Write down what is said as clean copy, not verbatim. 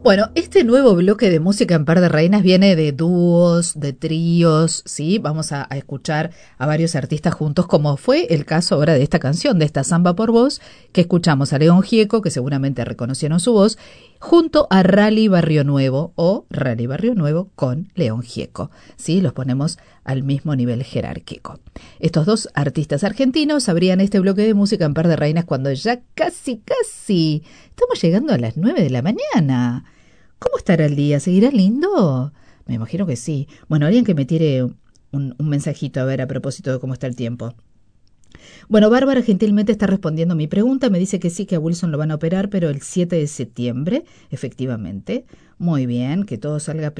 Bueno, este nuevo bloque de música en Par de Reinas viene de dúos, de tríos, ¿sí? Vamos a escuchar a varios artistas juntos, como fue el caso ahora de esta canción, de esta Samba por Vos, que escuchamos a León Gieco, que seguramente reconocieron su voz, junto a Rally Barrio Nuevo, o Rally Barrio Nuevo con León Gieco, ¿sí? Los ponemos al mismo nivel jerárquico. Estos dos artistas argentinos abrían este bloque de música en Par de Reinas cuando ya casi estamos llegando a las 9 de la mañana. ¿Cómo estará el día? ¿Seguirá lindo? Me imagino que sí. Bueno, alguien que me tire un mensajito a ver a propósito de cómo está el tiempo. Bueno, Bárbara gentilmente está respondiendo a mi pregunta. Me dice que sí, que a Wilson lo van a operar, pero el 7 de septiembre, efectivamente. Muy bien, que todo salga